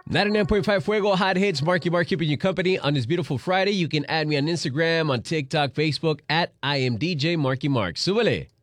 99.5 Fuego, Hot Hits, Marky Mark keeping you company on this beautiful Friday. You can add me on Instagram, on TikTok, Facebook, at I am DJ Marky Mark. Súbele.